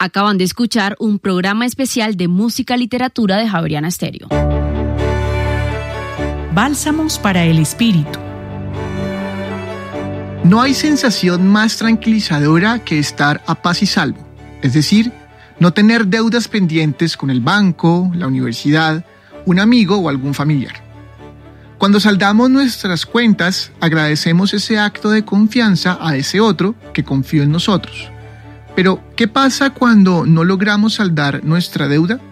Acaban de escuchar un programa especial de música literatura de Javeriana Estéreo. Bálsamos para el espíritu. No hay sensación más tranquilizadora que estar a paz y salvo, es decir, no tener deudas pendientes con el banco, la universidad, un amigo o algún familiar. Cuando saldamos nuestras cuentas, agradecemos ese acto de confianza a ese otro que confió en nosotros. Pero, ¿qué pasa cuando no logramos saldar nuestra deuda?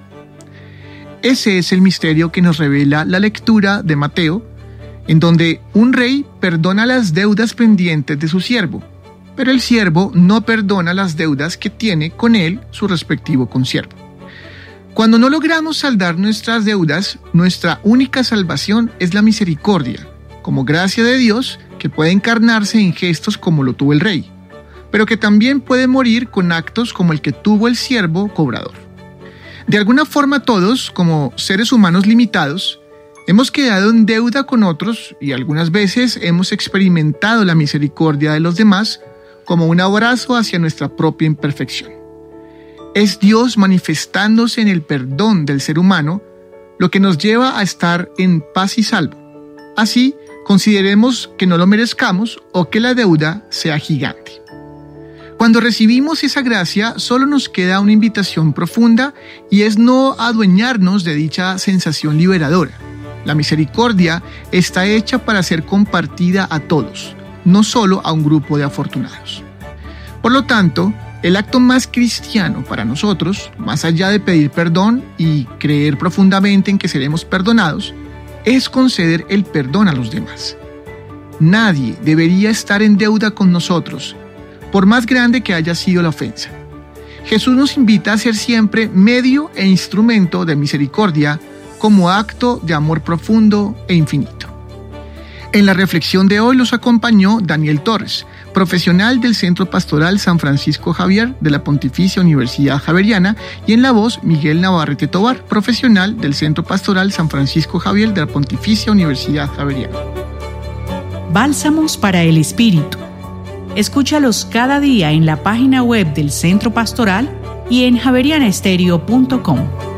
Ese es el misterio que nos revela la lectura de Mateo, en donde un rey perdona las deudas pendientes de su siervo, pero el siervo no perdona las deudas que tiene con él su respectivo consiervo. Cuando no logramos saldar nuestras deudas, nuestra única salvación es la misericordia, como gracia de Dios que puede encarnarse en gestos como lo tuvo el rey, pero que también puede morir con actos como el que tuvo el siervo cobrador. De alguna forma todos, como seres humanos limitados, hemos quedado en deuda con otros y algunas veces hemos experimentado la misericordia de los demás como un abrazo hacia nuestra propia imperfección. Es Dios manifestándose en el perdón del ser humano lo que nos lleva a estar en paz y salvo. Así, consideremos que no lo merezcamos o que la deuda sea gigante. Cuando recibimos esa gracia, solo nos queda una invitación profunda y es no adueñarnos de dicha sensación liberadora. La misericordia está hecha para ser compartida a todos, no solo a un grupo de afortunados. Por lo tanto, el acto más cristiano para nosotros, más allá de pedir perdón y creer profundamente en que seremos perdonados, es conceder el perdón a los demás. Nadie debería estar en deuda con nosotros, por más grande que haya sido la ofensa. Jesús nos invita a ser siempre medio e instrumento de misericordia como acto de amor profundo e infinito. En la reflexión de hoy los acompañó Daniel Torres, profesional del Centro Pastoral San Francisco Javier de la Pontificia Universidad Javeriana, y en la voz Miguel Navarrete Tobar, profesional del Centro Pastoral San Francisco Javier de la Pontificia Universidad Javeriana. Bálsamos para el espíritu. Escúchalos cada día en la página web del Centro Pastoral y en javerianaestereo.com.